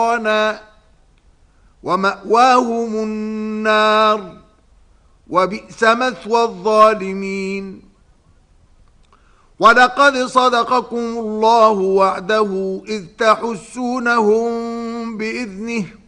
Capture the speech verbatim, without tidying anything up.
ومأواهم النار وبئس مثوى الظالمين. ولقد صدقكم الله وعده إذ تحسونهم بإذنه